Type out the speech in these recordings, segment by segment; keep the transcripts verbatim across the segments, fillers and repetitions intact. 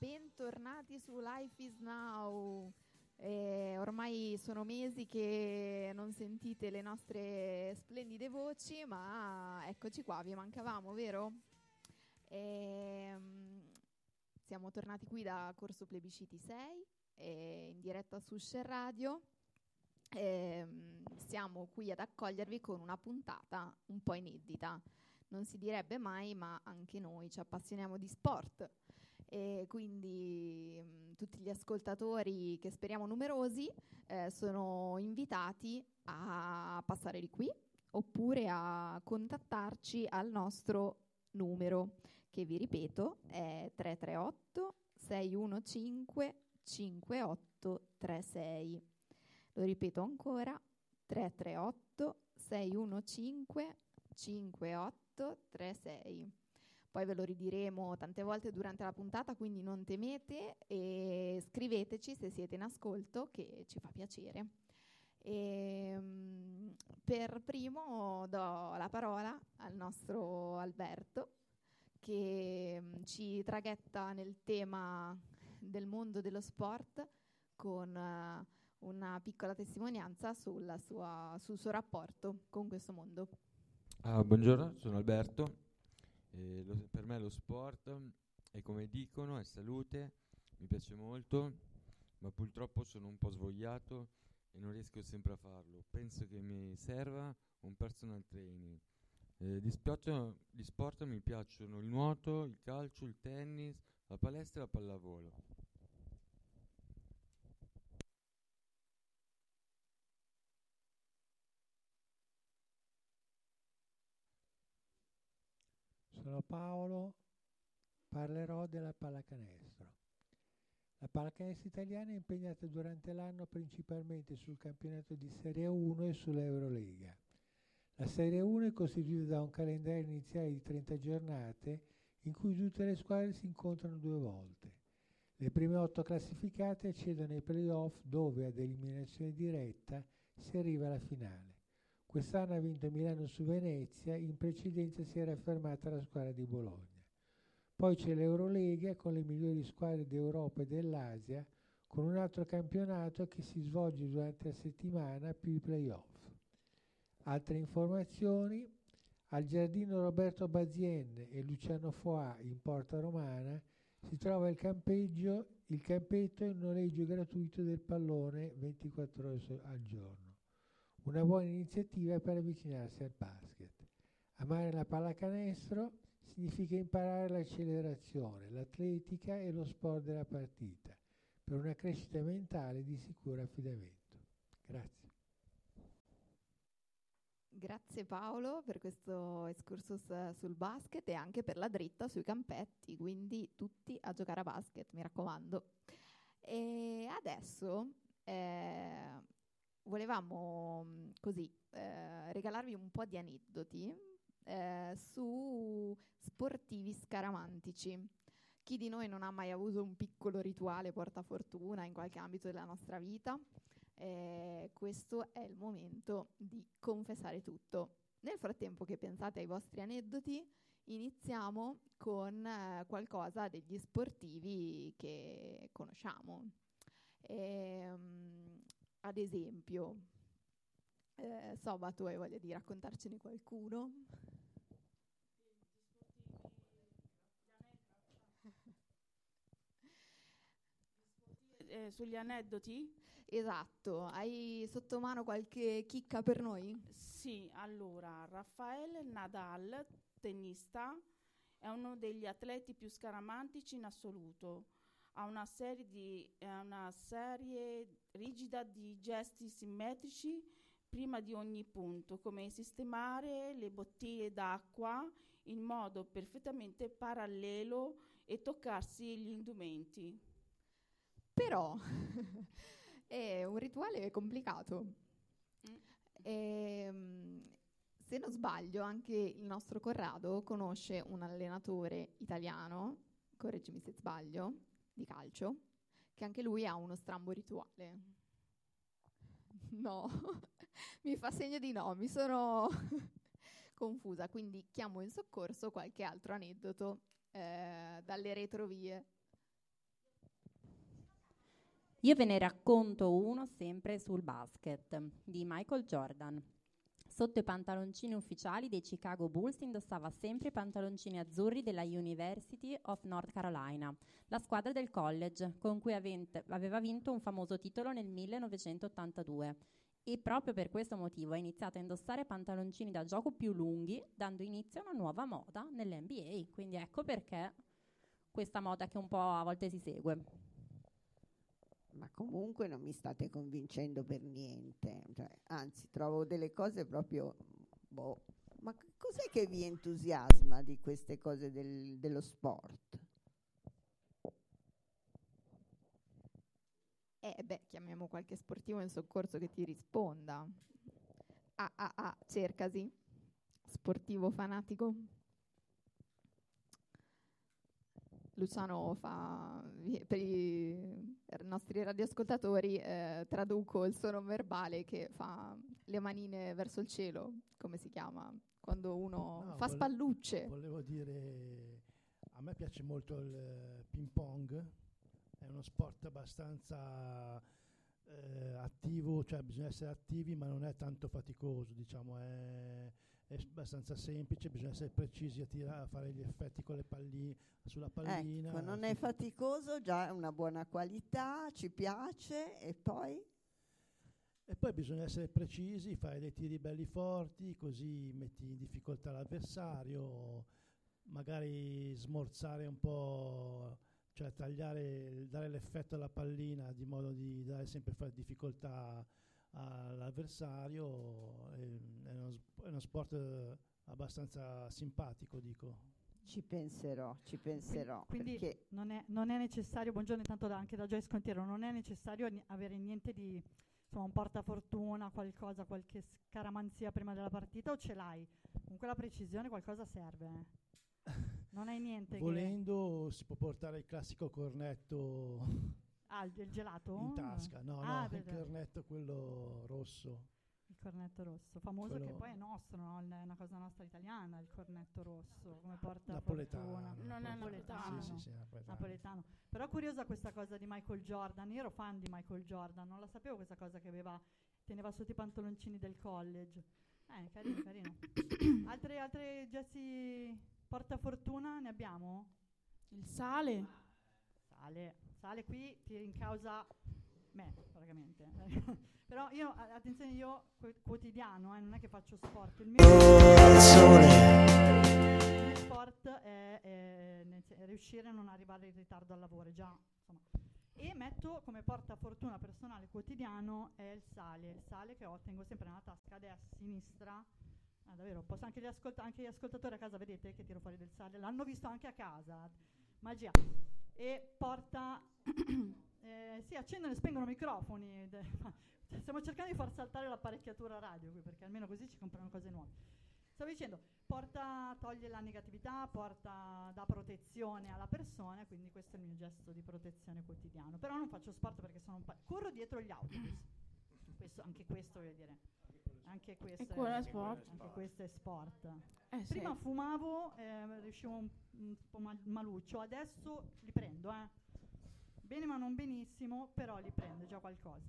Bentornati su Life is Now. Eh, ormai sono mesi che non sentite le nostre splendide voci, ma eccoci qua, vi mancavamo, vero? Ehm, siamo tornati qui da Corso Plebisciti sei, eh, in diretta su Share Radio. Ehm, siamo qui ad accogliervi con una puntata un po' inedita. Non si direbbe mai, ma anche noi ci appassioniamo di sport. E quindi mh, tutti gli ascoltatori, che speriamo numerosi, eh, sono invitati a passare di qui oppure a contattarci al nostro numero, che vi ripeto è tre tre otto sei uno cinque cinque otto tre sei. Lo ripeto ancora, tre tre otto sei uno cinque cinque otto tre sei. Poi ve lo ridiremo tante volte durante la puntata, quindi non temete e scriveteci se siete in ascolto, che ci fa piacere. E, um, per primo do la parola al nostro Alberto, che um, ci traghetta nel tema del mondo dello sport con uh, una piccola testimonianza sulla sua, sul suo rapporto con questo mondo. Ah, buongiorno, sono Alberto. Eh, lo, per me lo sport è, come dicono, è salute, mi piace molto, ma purtroppo sono un po' svogliato e non riesco sempre a farlo. Penso che mi serva un personal training. Eh, di, sport, di sport mi piacciono il nuoto, il calcio, il tennis, la palestra e la pallavolo. Sono Paolo, parlerò della pallacanestro. La pallacanestro italiana è impegnata durante l'anno principalmente sul campionato di Serie uno e sull'Eurolega. La Serie uno è costituita da un calendario iniziale di trenta giornate in cui tutte le squadre si incontrano due volte. Le prime otto classificate accedono ai playoff, dove ad eliminazione diretta si arriva alla finale. Quest'anno ha vinto Milano su Venezia, in precedenza si era fermata la squadra di Bologna. Poi c'è l'Eurolega con le migliori squadre d'Europa e dell'Asia, con un altro campionato che si svolge durante la settimana più i playoff. Altre informazioni: al giardino Roberto Bazien e Luciano Foà in Porta Romana si trova il campeggio, il campetto e il noleggio gratuito del pallone ventiquattro ore al giorno. Una buona iniziativa per avvicinarsi al basket. Amare la pallacanestro significa imparare l'accelerazione, l'atletica e lo sport della partita, per una crescita mentale di sicuro affidamento. Grazie. Grazie Paolo per questo excursus sul basket e anche per la dritta sui campetti, quindi tutti a giocare a basket, mi raccomando. E adesso eh, volevamo così eh, regalarvi un po' di aneddoti eh, su sportivi scaramantici. Chi di noi non ha mai avuto un piccolo rituale portafortuna in qualche ambito della nostra vita? Eh, questo è il momento di confessare tutto. Nel frattempo che pensate ai vostri aneddoti, iniziamo con eh, qualcosa degli sportivi che conosciamo. Ehm, ad esempio, eh, Soba, tu hai voglia di raccontarcene qualcuno? Eh, sugli aneddoti? Esatto, hai sotto mano qualche chicca per noi? Sì, allora, Rafael Nadal, tennista, è uno degli atleti più scaramantici in assoluto. Ha una serie, di, ha una serie rigida di gesti simmetrici prima di ogni punto, come sistemare le bottiglie d'acqua in modo perfettamente parallelo e toccarsi gli indumenti. Però è un rituale complicato. Mm. E, se non sbaglio, anche il nostro Corrado conosce un allenatore italiano, correggimi se sbaglio, di calcio, che anche lui ha uno strambo rituale. No, mi fa segno di no, mi sono confusa, quindi chiamo in soccorso qualche altro aneddoto eh, dalle retrovie. Io ve ne racconto uno sempre sul basket di Michael Jordan. Sotto i pantaloncini ufficiali dei Chicago Bulls indossava sempre i pantaloncini azzurri della University of North Carolina, la squadra del college con cui avente- aveva vinto un famoso titolo nel millenovecentottantadue. E proprio per questo motivo ha iniziato a indossare pantaloncini da gioco più lunghi, dando inizio a una nuova moda nell'N B A. Quindi ecco perché questa moda che un po' a volte si segue. Ma comunque non mi state convincendo per niente, cioè, anzi trovo delle cose proprio, boh, ma c- cos'è che vi entusiasma di queste cose del- dello sport? Eh beh, chiamiamo qualche sportivo in soccorso che ti risponda. Ah, ah, ah, cercasi. Sportivo fanatico. Luciano fa, vi- per i, per i nostri radioascoltatori, eh, traduco il suo non verbale che fa le manine verso il cielo, come si chiama? Quando uno No, fa vole- spallucce. Volevo dire, a me piace molto il eh, ping pong, è uno sport abbastanza eh, attivo, cioè bisogna essere attivi ma non è tanto faticoso, diciamo, è, è abbastanza semplice, bisogna essere precisi a, tira- a fare gli effetti con le palline, sulla pallina. Ecco, non è sì. faticoso, già è una buona qualità, ci piace e poi? E poi bisogna essere precisi, fare dei tiri belli forti, così metti in difficoltà l'avversario, magari smorzare un po', cioè tagliare, dare l'effetto alla pallina di modo di dare sempre fa- difficoltà all'avversario. È, è uno, sp- è uno sport eh, abbastanza simpatico, dico. Ci penserò, ci penserò. Quindi perché non è, non è necessario, buongiorno intanto da- anche da Joyce Contiero, non è necessario ni- avere niente di, insomma, un portafortuna, qualcosa, qualche scaramanzia prima della partita, o ce l'hai? Con quella precisione qualcosa serve. eh. Non hai niente che... Volendo si può portare il classico cornetto Ah, il, il gelato? in tasca, no, Ah, no, beh, il beh, cornetto quello rosso. il cornetto rosso, famoso Quello- che poi è nostro, no? È una cosa nostra italiana, il cornetto rosso, come porta Napoletano. fortuna. Non è napoletano. Sì, sì, sì, napoletano. Napoletano. Però curiosa questa cosa di Michael Jordan. Io ero fan di Michael Jordan, non la sapevo questa cosa che aveva, teneva sotto i pantaloncini del college. Eh, carino, carino. altre, altre gessi portafortuna ne abbiamo? Il sale? Sale, sale qui ti incausa me, praticamente. Però io, a- attenzione, io qu- quotidiano, eh, non è che faccio sport. Il mio, il mio sport è, è nel sen- è riuscire a non arrivare in ritardo al lavoro, già, insomma. E metto come portafortuna personale quotidiano è il sale, il sale che ho, tengo sempre nella tasca a destra, a sinistra. Ah, davvero, posso anche gli, ascolta- anche gli ascoltatori a casa, vedete che tiro fuori del sale, l'hanno visto anche a casa, magia. E porta, eh, sì, accendono e spengono microfoni, de- cioè, stiamo cercando di far saltare l'apparecchiatura radio qui, perché almeno così ci comprano cose nuove. Stavo dicendo, porta, toglie la negatività, porta, dà protezione alla persona, quindi questo è il mio gesto di protezione quotidiano. Però non faccio sport perché sono un pa- corro dietro gli autobus. Questo, anche questo voglio dire. Anche questo, E quello è, è sport. anche questo è sport. Eh, sì. Prima fumavo, eh, riuscivo un, un po' mal- maluccio, adesso li prendo, eh. Bene ma non benissimo, però li prendo, è già qualcosa.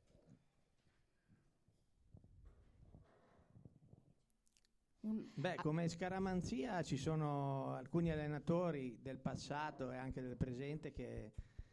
Un- Beh, come scaramanzia ci sono alcuni allenatori del passato e anche del presente che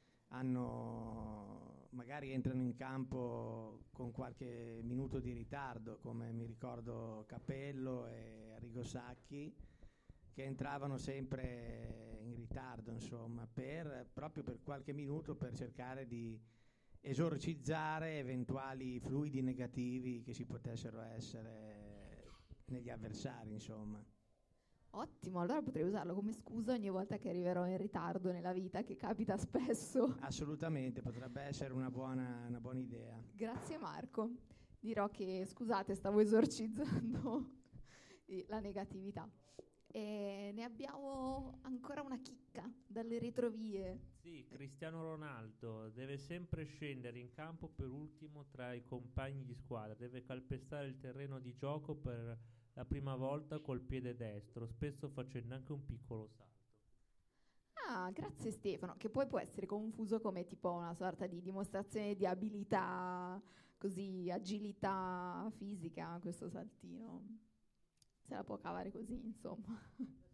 hanno, magari entrano in campo con qualche minuto di ritardo, come mi ricordo Capello e Arrigo Sacchi, che entravano sempre in ritardo, insomma, per, proprio per qualche minuto per cercare di esorcizzare eventuali fluidi negativi che ci potessero essere negli avversari, insomma. Ottimo, allora potrei usarlo come scusa ogni volta che arriverò in ritardo nella vita, che capita spesso. Assolutamente, potrebbe essere una buona, una buona idea. Grazie Marco. Dirò che, scusate, stavo esorcizzando i- la negatività. E ne abbiamo ancora una chicca dalle retrovie. Sì, Cristiano Ronaldo deve sempre scendere in campo per ultimo tra i compagni di squadra, deve calpestare il terreno di gioco per la prima volta col piede destro, spesso facendo anche un piccolo salto. Ah, grazie Stefano, che poi può essere confuso come tipo una sorta di dimostrazione di abilità, così, agilità fisica, questo saltino. Se la può cavare così, insomma.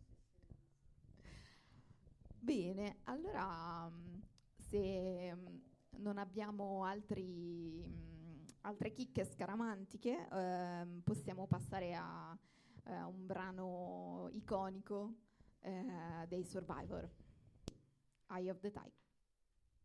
Bene, allora mh, se mh, non abbiamo altri, mh, altre chicche scaramantiche, ehm, possiamo passare a, eh, un brano iconico eh, dei Survivor, Eye of the Tiger.